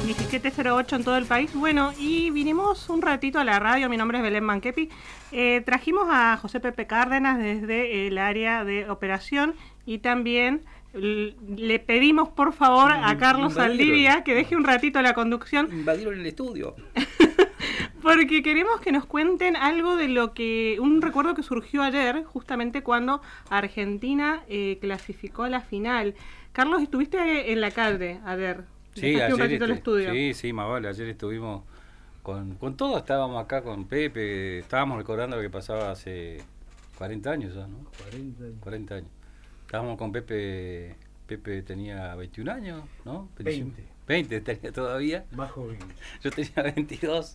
1708 en todo el país. Bueno, y vinimos un ratito a la radio. Mi nombre es Belén Manquepi. Trajimos a José Pepe Cárdenas desde el área de operación y también le pedimos por favor a Carlos Saldivia que deje un ratito la conducción. Invadieron el estudio. Porque queremos que nos cuenten algo de lo que, un recuerdo que surgió ayer, justamente cuando Argentina clasificó a la final. Carlos, estuviste en la calle ayer. Sí, un ratito ayer el estudio. sí, más vale, ayer estuvimos con todo, estábamos acá con Pepe, estábamos recordando lo que pasaba hace 40 años ya, ¿no? 40 años. Estábamos con Pepe tenía 21 años, ¿no? 20 tenía todavía. Más joven. Yo tenía 22.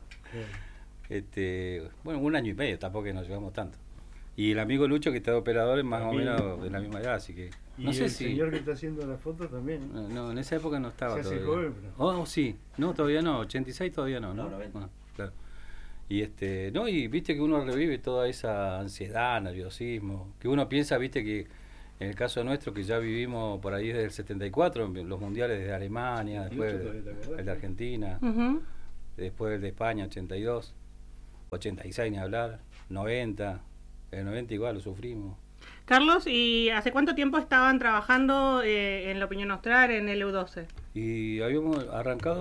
Sí. Bueno, un año y medio, tampoco que nos llevamos tanto. Y el amigo Lucho, que está de operador, es más o menos de la misma edad, así que... No sé si el señor que está haciendo la foto también. No, en esa época no estaba se hace todavía. joven, pero... Oh, sí. No, todavía no. 86 todavía no. No, 90. Bueno, claro. Y y viste que uno revive toda esa ansiedad, nerviosismo, que uno piensa, viste que en el caso nuestro, que ya vivimos por ahí desde el 74, los mundiales desde Alemania, después el de Argentina, después el de España, 82, 86 ni hablar, 90, el 90 igual lo sufrimos. Carlos, ¿y hace cuánto tiempo estaban trabajando en la Opinión Austral, en el U12? Y habíamos arrancado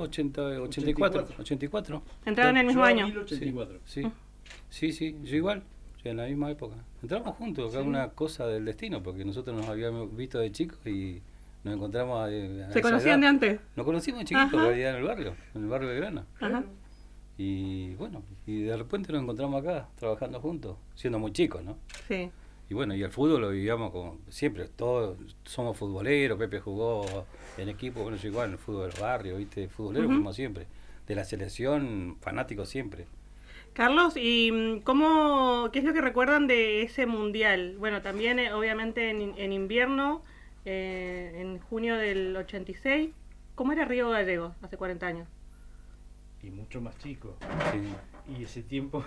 84. ¿Entraron en el mismo año? 84. Sí, yo igual, en la misma época. Entramos juntos, que es una cosa del destino, porque nosotros nos habíamos visto de chicos y nos encontramos a ¿Se conocían de antes? Nos conocimos de chiquitos, en realidad, en el barrio de Grana. Ajá. Y bueno, y de repente nos encontramos acá, trabajando juntos, siendo muy chicos, ¿no? Sí. Y bueno, y el fútbol lo vivíamos como siempre, todos somos futboleros, Pepe jugó en equipo, bueno, yo igual en el fútbol del barrio, ¿viste? Futbolero como siempre, de la selección, fanático siempre. Carlos, ¿y qué es lo que recuerdan de ese mundial? Bueno, también obviamente en invierno, en junio del 86, ¿cómo era Río Gallegos hace 40 años? Y mucho más chico. Sí. Y ese tiempo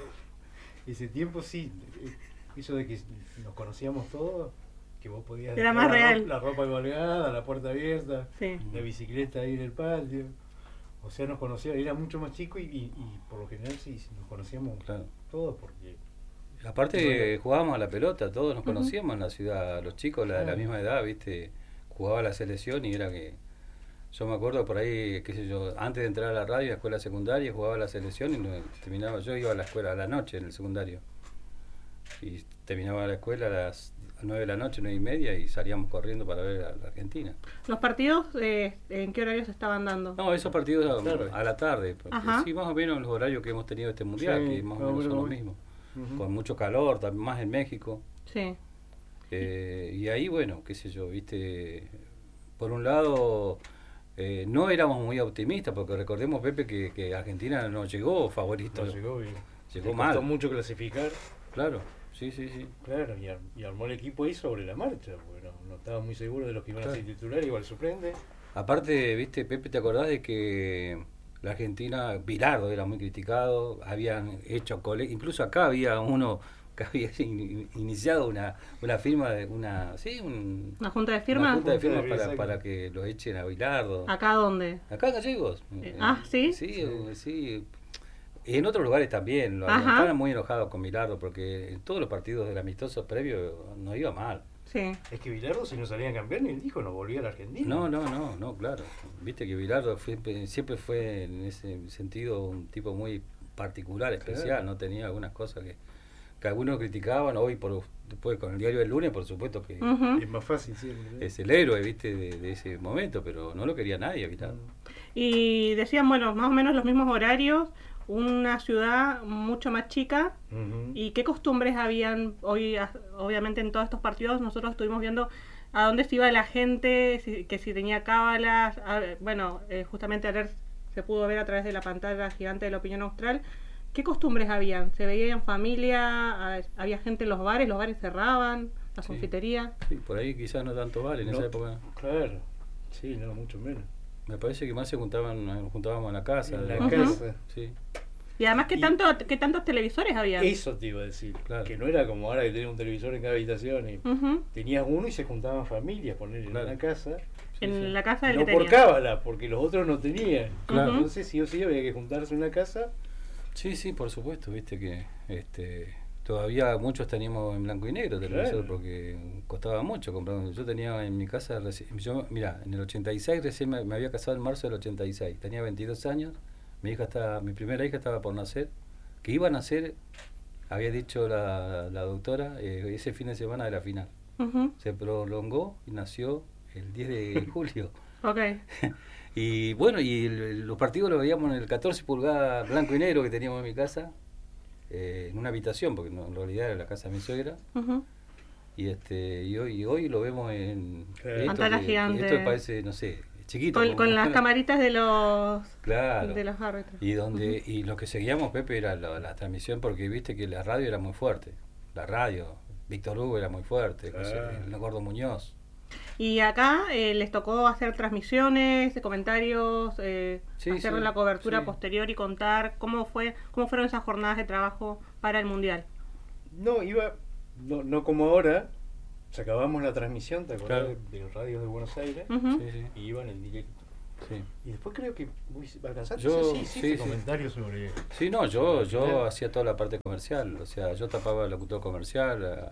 sí, eso de que nos conocíamos todos, que vos podías era más real. La ropa colgada, la puerta abierta, sí. La bicicleta ahí en el patio. O sea, nos conocíamos, era mucho más chico y por lo general sí nos conocíamos todos porque... Aparte jugábamos a la pelota, todos nos conocíamos en la ciudad, los chicos de la misma edad, ¿viste? Jugaba a la selección y era que... Yo me acuerdo por ahí, qué sé yo, antes de entrar a la radio, a la escuela secundaria, jugaba a la selección y terminaba, yo iba a la escuela a la noche en el secundario. Y terminaba la escuela a las 9 de la noche, 9 y media, y salíamos corriendo para ver a la Argentina. ¿Los partidos en qué horarios se estaban dando? No, esos partidos a la tarde. Sí, más o menos los horarios que hemos tenido este mundial, sí, que más o menos son los mismos. Con mucho calor, más en México. Sí. Y ahí, bueno, qué sé yo, viste, por un lado... no éramos muy optimistas, porque recordemos, Pepe, que Argentina no llegó favorito. No llegó bien. Llegó mal. Costó mucho clasificar. Claro, sí. Claro, y armó el equipo ahí sobre la marcha, porque no estaba muy seguro de los que iban a ser titulares, igual sorprende. Aparte, viste, Pepe, ¿te acordás de que la Argentina, Bilardo era muy criticado, habían hecho incluso acá había uno que había iniciado una firma de una junta de firmas. Una junta de firmas para que lo echen a Bilardo. ¿Acá dónde? Acá en Gallegos. ¿Sí? Sí. En otros lugares también estaban muy enojados con Bilardo porque en todos los partidos del amistoso previo no iba mal. Sí. Es que Bilardo, si no salían campeón, ni él dijo, no volvía a la Argentina. No, claro. Viste que Bilardo siempre fue en ese sentido un tipo muy particular, especial, no tenía algunas cosas que algunos criticaban. Hoy después con el diario del lunes, por supuesto que es más fácil, sí, es el héroe, viste, de ese momento, pero no lo quería nadie, Bilardo. Y decían, bueno, más o menos los mismos horarios, una ciudad mucho más chica. ¿Y qué costumbres habían hoy? Obviamente en todos estos partidos nosotros estuvimos viendo a dónde se iba la gente, que si tenía cábalas. Justamente ayer se pudo ver a través de la pantalla gigante de la Opinión Austral. ¿Qué costumbres habían? ¿Se veía en familia? ¿Había gente en los bares? ¿Los bares cerraban? ¿Las confiterías? Sí, por ahí quizás no tanto bares en esa época. Claro, sí, no, mucho menos. Me parece que más juntábamos en la casa. En la casa. Sí. Y además, ¿qué tantos televisores había? Eso te iba a decir, Claro. que no era como ahora que tenés un televisor en cada habitación y Ujú. tenías uno y se juntaban familias, poner en Claro. una casa. En la casa del No que por tenía. cábala, porque los otros no tenían. Claro. Entonces sí o sí había que juntarse en una casa. Sí, sí, por supuesto, viste que todavía muchos teníamos en blanco y negro televisor, Claro. porque costaba mucho comprar. Yo tenía en mi casa, mira, en el 86 recién me había casado en marzo del 86, tenía 22 años, mi primera hija estaba por nacer, que iba a nacer, había dicho la doctora, ese fin de semana de la final. Ujú. Se prolongó y nació el 10 de julio. Ok. Y bueno, los partidos los veíamos en el 14 pulgadas blanco y negro que teníamos en mi casa, en una habitación, porque en realidad era la casa de mi suegra. Ujú. Y hoy lo vemos en Claro. Pantalla gigante. Esto parece, no sé, chiquito. Con las camaritas de los Claro. de los árbitros. Y lo que seguíamos, Pepe, era la transmisión, porque viste que la radio era muy fuerte. La radio, Víctor Hugo era muy fuerte, el Gordo Muñoz. Y acá les tocó hacer transmisiones, comentarios, Sí, hacer sí, la cobertura sí. posterior y contar cómo fueron esas jornadas de trabajo para el Mundial. No como ahora, acabamos la transmisión, ¿te acordás? Claro. De los radios de Buenos Aires, Ujú. Sí, sí, y iban en directo. sí. Y después creo que alcanzaste Yo- sí, sí, sí. comentarios sobre... Sí, no, yo hacía toda la parte comercial, o sea, yo tapaba el locutor comercial,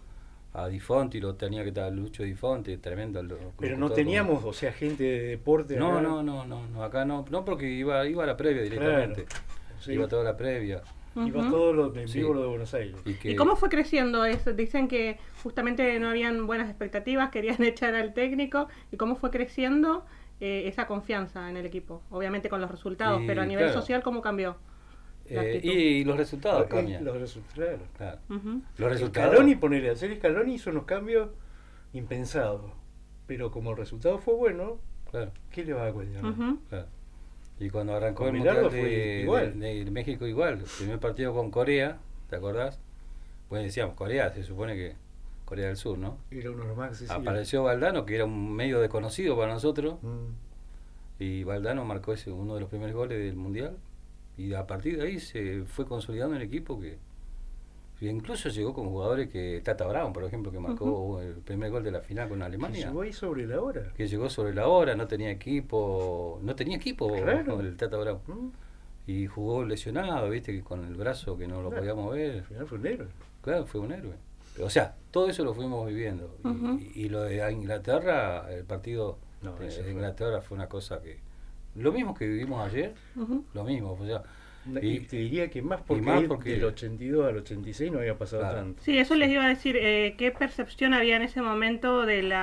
a Di Fonti, lo tenía que estar Lucho Di Fonti, tremendo. Pero no teníamos, o sea, gente de deporte. No, acá. no, acá no, porque iba a la previa directamente, Claro. Sí. iba toda la previa. Iba Ujú. todo lo en Sí. vivo lo de Buenos Aires. ¿Y cómo fue creciendo eso? Dicen que justamente no habían buenas expectativas, querían echar al técnico. ¿Y cómo fue creciendo esa confianza en el equipo? Obviamente con los resultados, Y, pero a nivel claro. social, ¿cómo cambió? la actitud? Y los resultados cambian. Los resultados. Claro. Ujú. Los resultados. Scaloni hizo unos cambios impensados. Pero como el resultado fue bueno, Claro, ¿qué le va a cuestionar? Ujú. claro. Y cuando arrancó Con el Bilardo Mundial fue igual. de México igual, el primer partido con Corea, ¿te acordás? Pues decíamos, Corea, se supone que Corea del Sur, ¿no? Era uno de los más accesibles. Apareció Valdano, que era un medio desconocido para nosotros, Mm. y Valdano marcó uno de los primeros goles del Mundial, y a partir de ahí se fue consolidando el equipo que incluso llegó con jugadores que Tata Brown, por ejemplo, que marcó el primer gol de la final con Que Alemania. llegó ahí sobre la hora. Que llegó sobre la hora, no tenía equipo Claro. el Tata Brown. Mm. Y jugó lesionado, viste, que con el brazo que no lo Claro. podía mover. Al final fue un héroe. Claro, fue un héroe. O sea, todo eso lo fuimos viviendo. Ujú. Y lo de Inglaterra, el partido No, de ese fue- Inglaterra fue una cosa que... Lo mismo que vivimos ayer, Ujú. lo mismo. O sea, Y te diría que más porque, más porque- del 82 al 86 no había pasado Claro. tanto. Sí, eso les iba a decir. ¿Qué percepción había en ese momento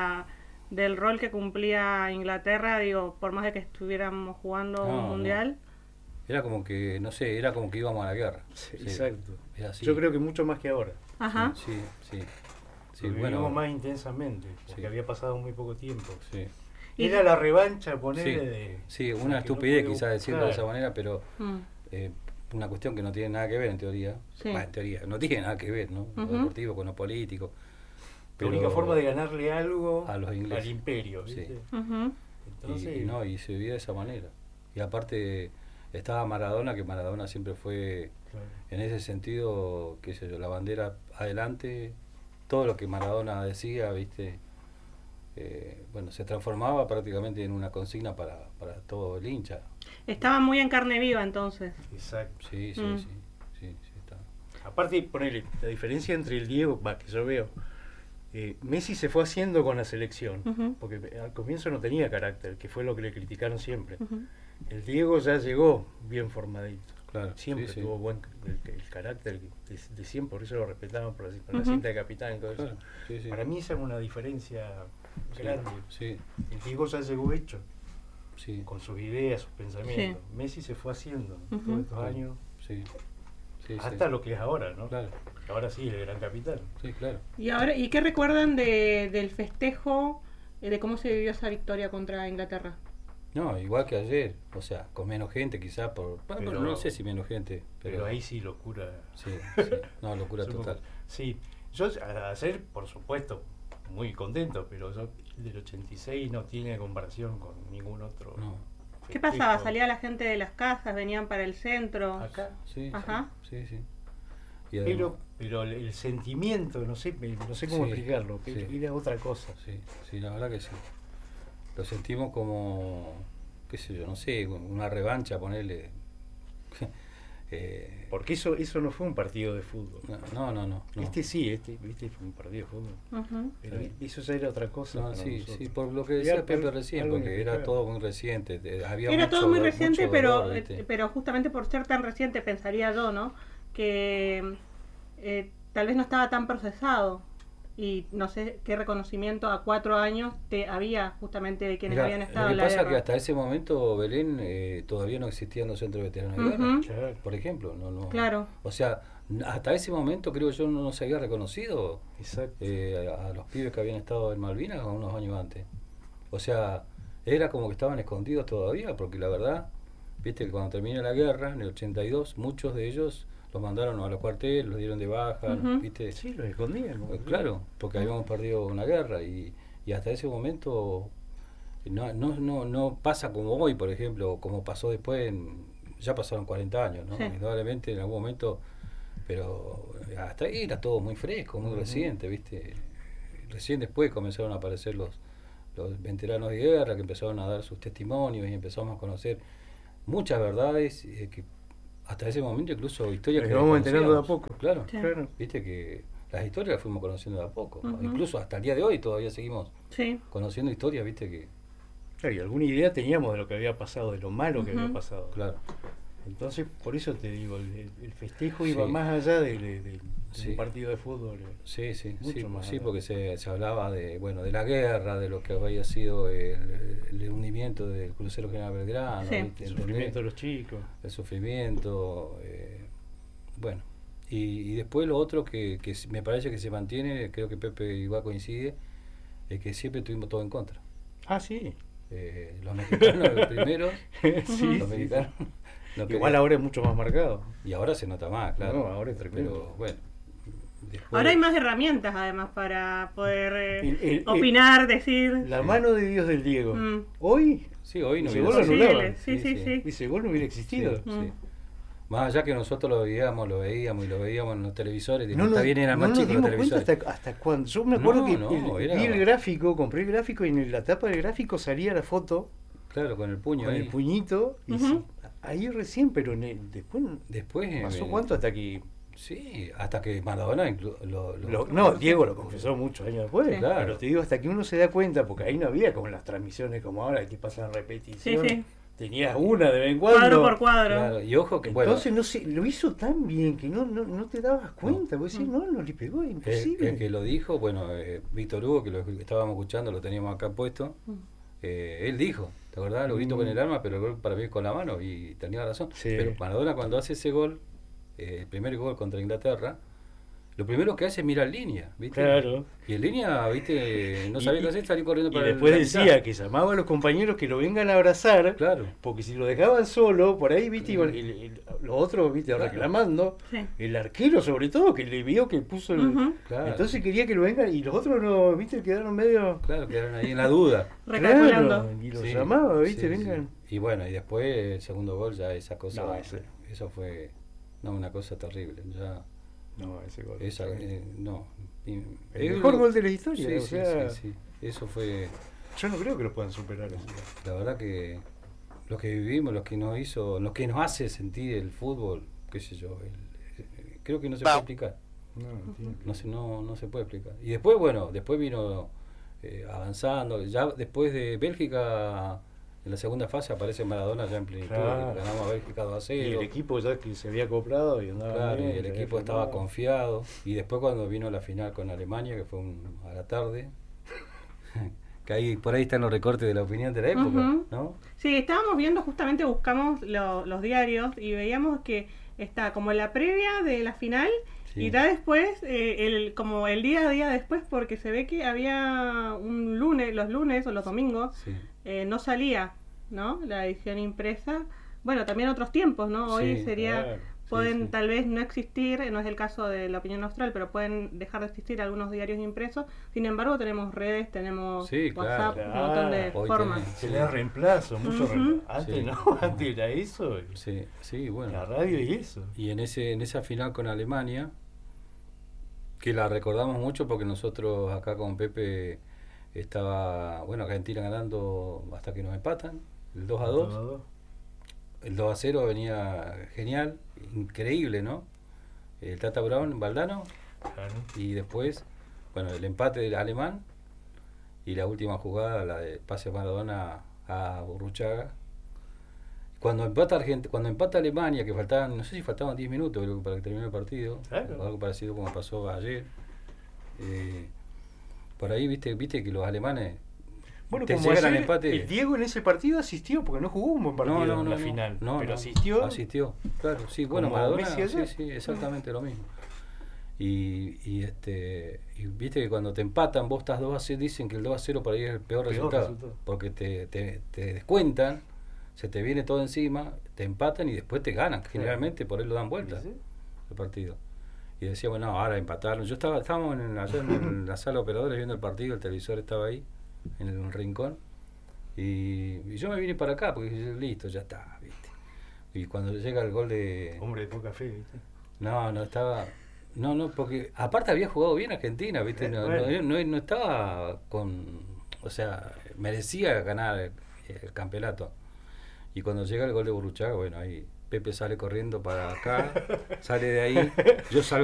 del rol que cumplía Inglaterra? Digo, por más de que estuviéramos jugando No, un no. mundial. era como que, no sé, era como que íbamos a la guerra. Sí, Sí, exacto. era así. Yo creo que mucho más que ahora. Ajá. Sí, sí. Sí, Lo bueno, vivimos más intensamente, porque Sí. había pasado muy poco tiempo. sí. Y- Era la revancha, poner Sí, de... sí, de una que no estupidez puede- quizás decirlo claro. de esa manera, pero Mm. una cuestión que no tiene nada que ver en teoría. Sí. Bueno, en teoría, no tiene nada que ver, ¿no? Lo Ujú. deportivo con lo político. La única forma de ganarle algo a los ingleses. al imperio, Sí. ¿viste? Ujú. Entonces, y se vivía de esa manera. Y aparte estaba Maradona, que Maradona siempre fue, claro. en ese sentido, qué sé yo, la bandera adelante, todo lo que Maradona decía, viste, bueno, se transformaba prácticamente en una consigna para todo el hincha. Estaba muy en carne viva entonces. Exacto. Sí, sí, Mm. sí, está. Aparte, ponele, la diferencia entre el Diego, que yo veo, Messi se fue haciendo con la selección, Ujú. porque al comienzo no tenía carácter, que fue lo que le criticaron siempre. Ujú. El Diego ya llegó bien formadito. Claro, Siempre sí, sí. tuvo el carácter de siempre, por eso lo respetaban por la Ujú. cinta de capitán y todo eso. Claro, sí, sí. Para mí esa es una diferencia Sí, grande. sí, El Diego ya llegó hecho, sí, con sus ideas, sus pensamientos. Messi se fue haciendo Ujú. todos estos Claro. años, sí, sí, hasta sí. lo que es ahora, ¿no? Claro, Ahora sí, el gran capitán. sí, claro. ¿Y qué recuerdan del festejo, de cómo se vivió esa victoria contra Inglaterra? No, igual que ayer, o sea, con menos gente quizás, Pero- no sé si menos gente, Pero ahí sí, locura. sí, sí, no, locura Supongo- total. Sí, yo ayer, por supuesto, muy contento, pero yo del 86 no tiene comparación con ningún otro. No, ¿Qué pasaba? ¿Salía la gente de las casas? ¿Venían para el centro? Acá. Sí, Ajá. sí. Pero el sentimiento, no sé cómo explicarlo, pero era otra cosa. Sí, la verdad que sí. Lo sentimos como, qué sé yo, no sé, una revancha, ponerle. Porque eso no fue un partido de fútbol. No. Este fue un partido de fútbol. Pero eso ya era otra cosa. No, sí, por lo que decía Pepe recién, porque era todo muy reciente. Era todo muy reciente, pero justamente por ser tan reciente, pensaría yo, ¿no? Que tal vez no estaba tan procesado. Y no sé qué reconocimiento a 4 años había justamente de quienes habían estado en la guerra. Lo que pasa es que hasta ese momento, Belén, todavía no existían los centros de veteranos de guerra, por ejemplo. No. Claro. O sea, hasta ese momento creo yo no se había reconocido a los pibes que habían estado en Malvinas unos años antes. O sea, era como que estaban escondidos todavía, porque la verdad, viste que cuando termina la guerra, en el 82, muchos de ellos los mandaron a los cuarteles, los dieron de baja, ¿viste? Sí, los escondían. Claro, porque habíamos perdido una guerra y hasta ese momento no pasa como hoy, por ejemplo, como pasó después, ya pasaron 40 años, ¿no? Indudablemente en algún momento, pero hasta ahí era todo muy fresco, muy reciente, ¿viste? Recién después comenzaron a aparecer los veteranos de guerra que empezaron a dar sus testimonios y empezamos a conocer muchas verdades que hasta ese momento incluso historias que vamos enterando de a poco. Claro. Viste que las historias las fuimos conociendo de a poco. Incluso hasta el día de hoy todavía seguimos conociendo historias, viste que... Claro, y alguna idea teníamos de lo que había pasado, de lo malo que había pasado. Claro. Entonces, por eso te digo, el festejo iba más allá de un partido de fútbol. Sí, porque se hablaba de la guerra, de lo que había sido el hundimiento del crucero General Belgrano, el sufrimiento de los chicos. El sufrimiento, y después lo otro que me parece que se mantiene, creo que Pepe igual coincide, es que siempre tuvimos todo en contra. Ah, sí. Los mexicanos, los primeros, los mexicanos. Igual ahora es mucho más marcado. Y ahora se nota más, claro. No, ahora es tremendo. Pero bueno. Ahora hay más herramientas además para poder opinar, decir. La mano de Dios del Diego. Hoy no ese gol anulado. Sí. Ese gol no hubiera existido. Sí. Más allá que nosotros lo veíamos en los televisores, está bien, eran más chicos los televisores. Hasta cuando yo me acuerdo vi el gráfico, compré el gráfico y en la tapa del gráfico salía la foto. Claro, con el puño con ahí. El puñito. Y ahí recién, pero después pasó cuánto hasta que... Sí, hasta que Maradona Diego lo confesó muchos años después, claro. Pero te digo, hasta que uno se da cuenta, porque ahí no había como las transmisiones como ahora, que pasan repetición. Tenías una de vez en cuando. Cuadro por cuadro. Claro, y ojo que entonces no sé, lo hizo tan bien que no te dabas cuenta, vos decís, no le pegó, es imposible. El que lo dijo, Víctor Hugo, que lo estábamos escuchando, lo teníamos acá puesto, él dijo, ¿te acordás? Lo grito con el arma, pero el gol para mí es con la mano, y tenía razón. Sí. Pero Maradona cuando hace ese gol, el primer gol contra Inglaterra, lo primero que hace es mirar línea, ¿viste? Claro. Y en línea, ¿viste? No sabía qué hacer, salir corriendo para el... Y después decía que llamaba a los compañeros que lo vengan a abrazar, claro. Porque si lo dejaban solo, por ahí, ¿viste? Los otros, ¿viste? Claro. Reclamando. Sí. El arquero, sobre todo, que le vio que puso el... Claro. Entonces quería que lo vengan, y los otros no, ¿viste? Quedaron medio... Claro, quedaron ahí en la duda. Recalculando. Claro, y los llamaba, ¿viste? Vengan. Y bueno, y después el segundo gol, ya esa cosa... No, eso fue una cosa terrible, ya... No, ese gol. El mejor gol de la historia. Sí. Eso fue. Yo no creo que lo puedan superar así. La verdad que lo que vivimos, lo que nos hace sentir el fútbol, qué sé yo, creo que no se puede explicar. No se puede explicar. Y después, después vino avanzando. Ya después de Bélgica. En la segunda fase aparece Maradona ya en plenitud, ganamos a Bélgica 2-0. Y el equipo ya que se había acoplado y andaba bien, y el equipo estaba confiado. Y después cuando vino la final con Alemania, que fue a la tarde, que por ahí están los recortes de la opinión de la época, ¿no? Sí, estábamos viendo, justamente buscamos los diarios y veíamos que está como la previa de la final. Sí. Y da después, como el día a día después, porque se ve que había los lunes o los domingos, no salía, ¿no? La edición impresa. Bueno, también otros tiempos, ¿no? Hoy sería pueden tal vez no existir, no es el caso de La Opinión Austral, pero pueden dejar de existir algunos diarios impresos. Sin embargo, tenemos redes, tenemos WhatsApp, un montón de formas. Se le da reemplazo, mucho reemplazo. Antes no, antes era eso. Sí, bueno. La radio y eso. Y en esa final con Alemania, que la recordamos mucho porque nosotros acá con Pepe estaba, Argentina ganando hasta que nos empatan, el 2-2. El 2-0 venía genial, increíble, ¿no? El Tata Brown, Valdano, claro. Y después, el empate del alemán y la última jugada, la de pase Maradona a Burruchaga. Cuando empata Alemania, que faltaban, no sé si faltaban 10 minutos para que termine el partido, claro. O algo parecido como pasó ayer. Por ahí viste que los alemanes como el Diego en ese partido asistió porque no jugó un buen partido en la final, pero asistió, claro, sí, Maradona, sí, exactamente lo mismo. Y viste que cuando te empatan, vos estás 2-0, dicen que el 2-0 para ahí es el peor resultado, porque te descuentan, se te viene todo encima, te empatan y después te ganan, generalmente por ahí lo dan vuelta el partido. Y decía, ahora empataron. Estábamos allá en la sala de operadores viendo el partido, el televisor estaba ahí en el rincón, y yo me vine para acá porque dije, listo, ya está, ¿viste? Y cuando llega el gol de... Hombre de poca fe, ¿viste? No, porque aparte había jugado bien Argentina, ¿viste? No estaba con... O sea, merecía ganar el campeonato. Y cuando llega el gol de Burruchaga, ahí Pepe sale corriendo para acá, sale de ahí, yo salgo